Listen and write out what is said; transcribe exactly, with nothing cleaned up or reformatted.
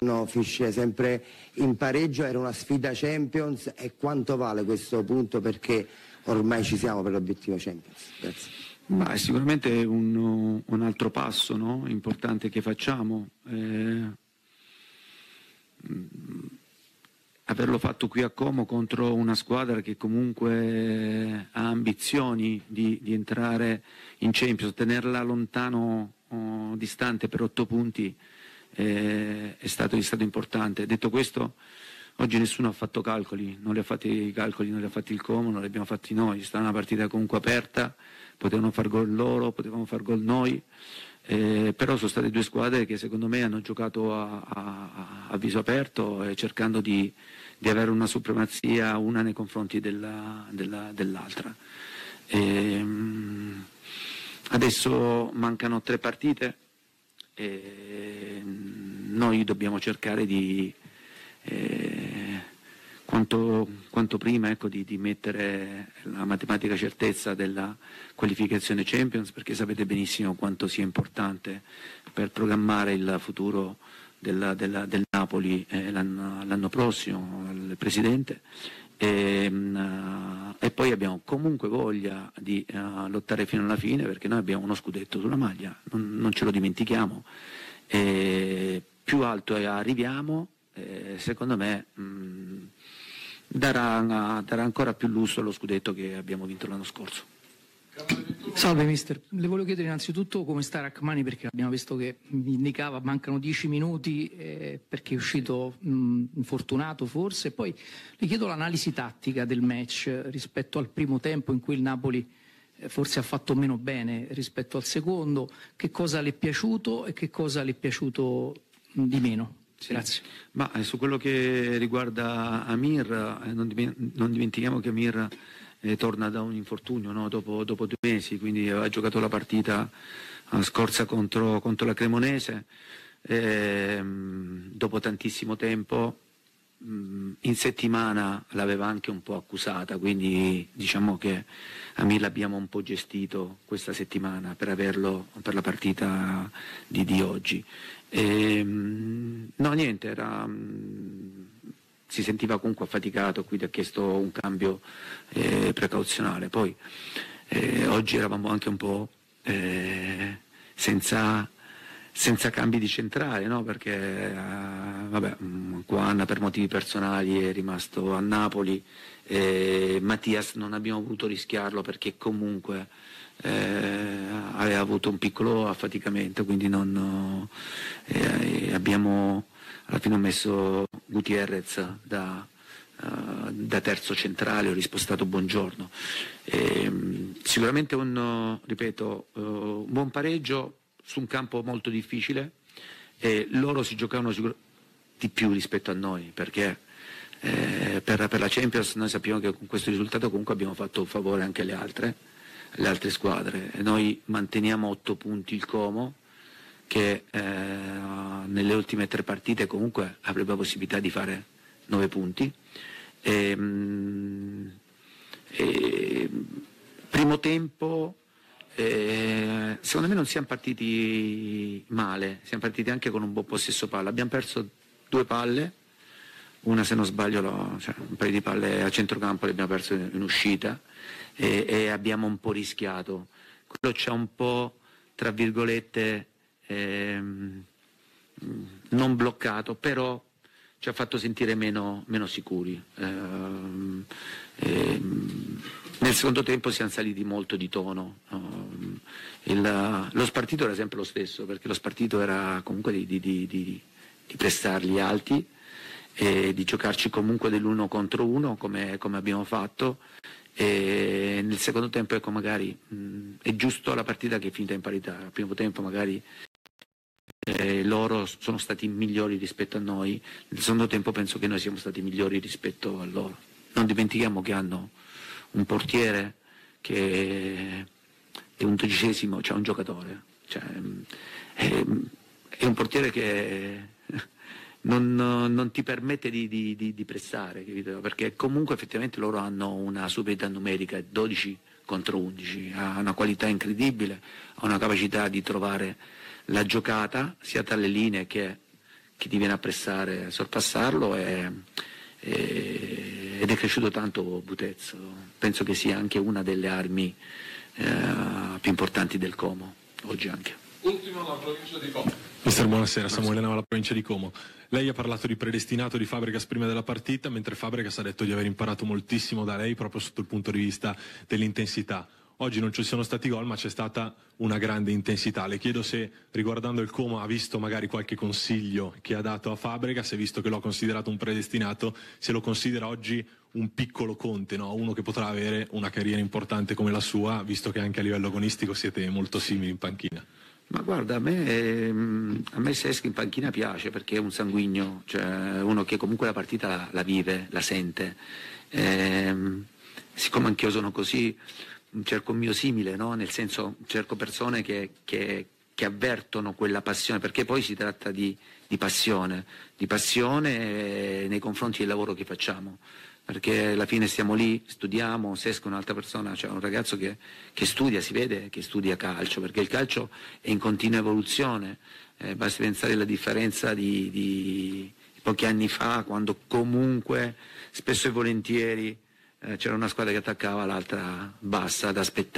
no, finisce sempre in pareggio, era una sfida Champions, e quanto vale questo punto, perché ormai ci siamo per l'obiettivo Champions? Grazie. Ma è sicuramente un, un altro passo, no? Importante che facciamo. Eh, averlo fatto qui a Como contro una squadra che comunque ha ambizioni di, di entrare in Champions, tenerla lontano, oh, distante per otto punti, eh, è, stato, è stato importante. Detto questo, oggi nessuno ha fatto calcoli, non li ha fatti i calcoli, non li ha fatti il Como, non li abbiamo fatti noi. È stata una partita comunque aperta, potevano far gol loro, potevamo far gol noi. Eh, però sono state due squadre che secondo me hanno giocato a, a, a viso aperto, e cercando di, di avere una supremazia una nei confronti della, della, dell'altra. E, adesso mancano tre partite e noi dobbiamo cercare di eh, quanto, quanto prima ecco, di, di mettere la matematica certezza della qualificazione Champions, perché sapete benissimo quanto sia importante per programmare il futuro della, della, del Napoli eh, l'anno, l'anno prossimo, il Presidente, e, uh, e poi abbiamo comunque voglia di uh, lottare fino alla fine, perché noi abbiamo uno scudetto sulla maglia, non, non ce lo dimentichiamo, e più alto arriviamo, eh, secondo me mh, darà, darà ancora più lustro allo scudetto che abbiamo vinto l'anno scorso. Salve mister, le volevo chiedere innanzitutto come sta Rachmani, perché abbiamo visto che mi indicava mancano dieci minuti eh, perché è uscito mh, infortunato forse, poi le chiedo l'analisi tattica del match rispetto al primo tempo in cui il Napoli eh, forse ha fatto meno bene rispetto al secondo, che cosa le è piaciuto e che cosa le è piaciuto mh, di meno? Sì. Grazie. Ma eh, su quello che riguarda Amir, eh, non, dim- non dimentichiamo che Amir eh, torna da un infortunio, no? dopo, dopo due mesi, quindi aveva giocato la partita eh, scorsa contro, contro la Cremonese, eh, dopo tantissimo tempo, mh, in settimana l'aveva anche un po' accusata, quindi diciamo che Amir l'abbiamo un po' gestito questa settimana per averlo per la partita di, di oggi. E, no, niente, era, si sentiva comunque affaticato, quindi ha chiesto un cambio eh, precauzionale. Poi eh, oggi eravamo anche un po' eh, senza, senza cambi di centrale, no? Perché eh, vabbè, Juan per motivi personali è rimasto a Napoli, eh, Mattias non abbiamo voluto rischiarlo perché comunque Eh, aveva avuto un piccolo affaticamento, quindi non, eh, abbiamo alla fine ho messo Gutierrez da, uh, da terzo centrale, ho rispostato Buongiorno. Eh, sicuramente un, ripeto, uh, un buon pareggio su un campo molto difficile, e loro si giocavano sicur- di più rispetto a noi, perché eh, per, per la Champions noi sappiamo che con questo risultato comunque abbiamo fatto un favore anche alle altre le altre squadre. Noi manteniamo otto punti il Como, che eh, nelle ultime tre partite comunque avrebbe la possibilità di fare nove punti. E, mh, e, primo tempo eh, secondo me non siamo partiti male, siamo partiti anche con un buon possesso palla, abbiamo perso due palle, una se non sbaglio lo, cioè, un paio di palle a centrocampo le abbiamo perso in, in uscita, E, e abbiamo un po' rischiato. Quello ci ha un po', tra virgolette, ehm, non bloccato, però ci ha fatto sentire meno, meno sicuri. Ehm, ehm, nel secondo tempo siamo saliti molto di tono. Ehm, il, lo spartito era sempre lo stesso, perché lo spartito era comunque di, di, di, di, di prestarli alti e di giocarci comunque dell'uno contro uno come, come abbiamo fatto. E nel secondo tempo ecco magari mh, è giusto la partita che è finita in parità. Al primo tempo magari eh, loro sono stati migliori rispetto a noi, nel secondo tempo penso che noi siamo stati migliori rispetto a loro. Non dimentichiamo che hanno un portiere che è un dodicesimo, cioè un giocatore, cioè, è, è un portiere che Non, non ti permette di, di, di, di pressare, capito? Perché comunque effettivamente loro hanno una superiorità numerica, dodici contro undici, ha una qualità incredibile, ha una capacità di trovare la giocata sia tra le linee che, chi ti viene a pressare, sorpassarlo e, e, ed è cresciuto tanto Butez. Penso che sia anche una delle armi eh, più importanti del Como, oggi anche. Ultimo la provincia di Como. Mister, buonasera, Samuele Nava, la provincia di Como. Lei ha parlato di predestinato di Fabregas prima della partita, mentre Fabregas ha detto di aver imparato moltissimo da lei proprio sotto il punto di vista dell'intensità. Oggi non ci sono stati gol, ma c'è stata una grande intensità. Le chiedo se, riguardando il Como, ha visto magari qualche consiglio che ha dato a Fabregas, e visto che l'ho considerato un predestinato, se lo considera oggi un piccolo Conte, no? Uno che potrà avere una carriera importante come la sua, visto che anche a livello agonistico siete molto simili in panchina. Ma guarda, a me, a me Cesc in panchina piace perché è un sanguigno, cioè uno che comunque la partita la, la vive, la sente. E, siccome anch'io sono così, cerco un mio simile, no? Nel senso cerco persone che, che, che avvertono quella passione, perché poi si tratta di, di passione, di passione nei confronti del lavoro che facciamo. Perché alla fine stiamo lì, studiamo, Cesc è un'altra persona, cioè un ragazzo che, che studia, si vede che studia calcio, perché il calcio è in continua evoluzione, eh, basti pensare alla differenza di, di, di pochi anni fa, quando comunque spesso e volentieri eh, c'era una squadra che attaccava, l'altra bassa ad aspettare.